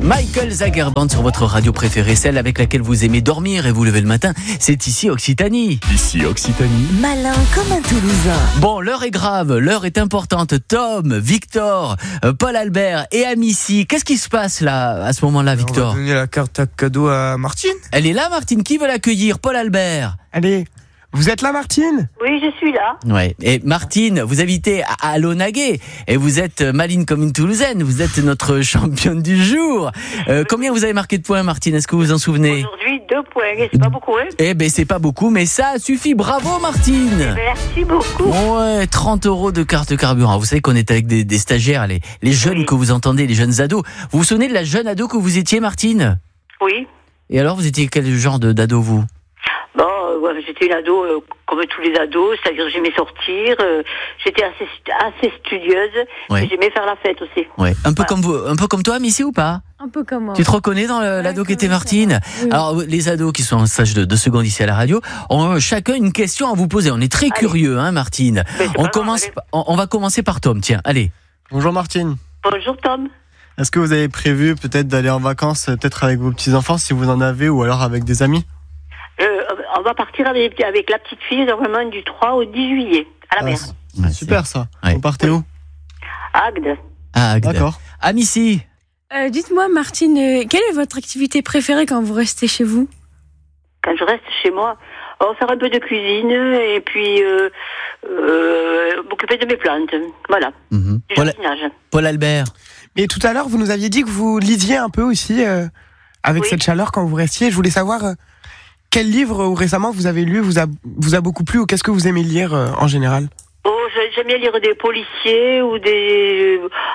Michael Zagerband sur votre radio préférée, celle avec laquelle vous aimez dormir et vous lever le matin, c'est ici Occitanie. Ici Occitanie. Malin comme un Toulousain. Bon, l'heure est grave, l'heure est importante. Tom, Victor, Paul Albert et Amici, qu'est-ce qui se passe là, à ce moment-là, Victor? On va donner la carte à cadeau à Martine. Elle est là, Martine, qui veut l'accueillir? Paul Albert. Allez, vous êtes là, Martine? Oui, je suis là. Ouais. Et Martine, vous habitez à Launaguet et vous êtes maline comme une Toulousaine. Vous êtes notre championne du jour. Combien vous avez marqué de points, Martine? Est-ce que vous vous en souvenez? Aujourd'hui, 2 points. C'est pas beaucoup, hein? Eh ben, c'est pas beaucoup, mais ça suffit. Bravo, Martine. Merci beaucoup. Ouais, 30 € de carte carburant. Vous savez qu'on est avec des stagiaires, les jeunes Oui. que vous entendez, les jeunes ados. Vous vous souvenez de la jeune ado que vous étiez, Martine? Oui. Et alors, vous étiez quel genre d'ado, vous? Bon, ouais, j'étais une ado comme tous les ados, c'est-à-dire j'aimais sortir, j'étais assez studieuse, Ouais. et j'aimais faire la fête aussi. Ouais. Un peu comme vous, un peu comme toi, Missy, ou pas? Un peu comme moi. Tu te reconnais dans l'ado qui était quand même, Martine? Oui. Alors, les ados qui sont en stage de seconde ici à la radio ont chacun une question à vous poser. On est très curieux, hein, Martine. Mais c'est On pas commence, grave, on va commencer par Tom. Tiens, allez. Bonjour, Martine. Bonjour Tom. Est-ce que vous avez prévu peut-être d'aller en vacances, peut-être avec vos petits-enfants, si vous en avez, ou alors avec des amis? On va partir avec la petite fille normalement du 3 au 10 juillet à la mer. Ouais, Super ça. Ouais. Vous partez où? À Agde. Ah, D'accord. Ah, Missy. Dites-moi, Martine, quelle est votre activité préférée quand vous restez chez vous? Quand je reste chez moi, on va faire un peu de cuisine et puis m'occuper de mes plantes. Voilà. Mhm. Du jardinage. Paul Albert. Mais tout à l'heure, vous nous aviez dit que vous lisiez un peu aussi avec Oui. cette chaleur quand vous restiez. Je voulais savoir quel livre récemment vous avez lu vous a beaucoup plu ou qu'est-ce que vous aimez lire en général? Oh, j'aime bien lire des policiers ou des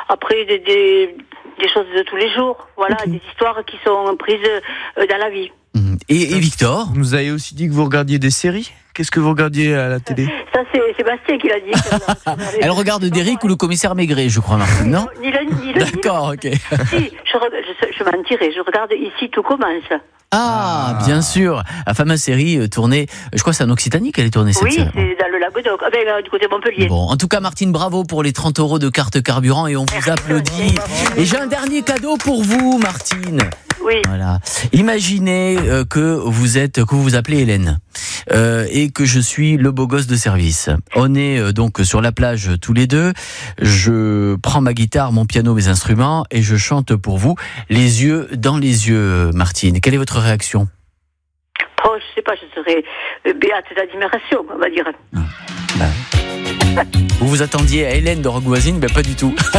choses de tous les jours. Voilà, Ok. des histoires qui sont prises dans la vie. Mhm. Et Victor. Vous nous avez aussi dit que vous regardiez des séries. Qu'est-ce que vous regardiez à la télé? Ça, c'est Sébastien qui l'a dit. Elle regarde Derrick ou le commissaire Maigret, je crois, Martine, non? Ni l'un, ni l'autre. D'accord, ok. Si, je mentirais. Je regarde Ici tout commence. Ah, bien sûr. La fameuse série tournée, je crois que c'est en Occitanie qu'elle est tournée, cette Oui, série. c'est dans le Languedoc. Du côté de Montpellier. Bon, en tout cas, Martine, bravo pour les 30 € de carte carburant et on vous applaudit. Et j'ai un dernier cadeau pour vous, Martine. Oui. Voilà. Imaginez que vous vous appelez Hélène et que je suis le beau gosse de service. On est donc sur la plage tous les deux. Je prends ma guitare, mon piano, mes instruments et je chante pour vous, les yeux dans les yeux, Martine. Quelle est votre réaction? Oh, je sais pas, je serais béate d'admiration, on va dire. Vous vous attendiez à Hélène de Rogue Voisine? Ben pas du tout.